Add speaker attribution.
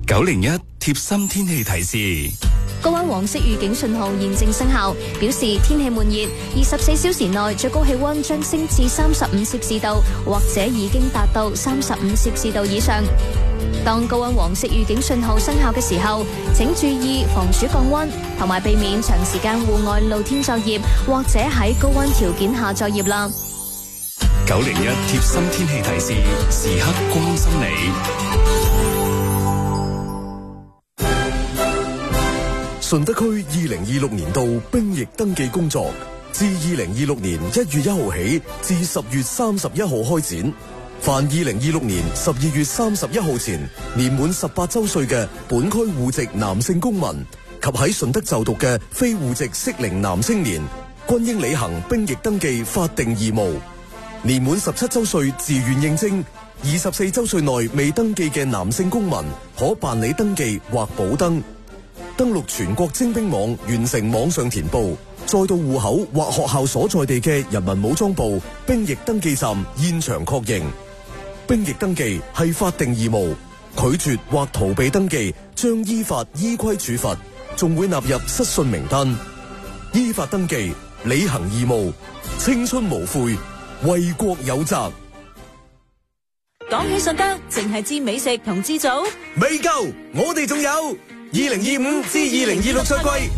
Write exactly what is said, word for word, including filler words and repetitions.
Speaker 1: 九零一貼心天氣提示。
Speaker 2: 高溫黃色預警信號現正生效，表示天氣悶熱，二十四小時內最高氣溫將升至三十五攝氏度，或者已經達到三十五攝氏度以上。當高溫黃色預警信號生效嘅時候，請注意防暑降溫，同埋避免長時間戶外露天作業，或者喺高溫條件下作業啦。
Speaker 1: 九零一貼心天氣提示，時刻關心你。
Speaker 3: 順德區二零二六年度兵役登記工作自二零二六年一月一號起至十月三十一號開展。凡二零二六年十二月三十一號前年滿十八周歲嘅本區戶籍男性公民及喺順德就讀嘅非戶籍適齡男青年，均應履行兵役登記法定義務。年滿十七周歲自願應徵，二十四周歲內未登記嘅男性公民可辦理登記或補登。登錄全國徵兵網，完成網上填報，再到戶口或學校所在地嘅人民武裝部兵役登記站現場確認。兵役登記係法定義務，拒絕或逃避登記將依法依規處罰，仲會納入失信名單。依法登記，履行義務，青春無悔，為國有責。
Speaker 4: 講起順德，淨係知美食同知組
Speaker 3: 未夠，我哋仲有二零二五至二零二六賽季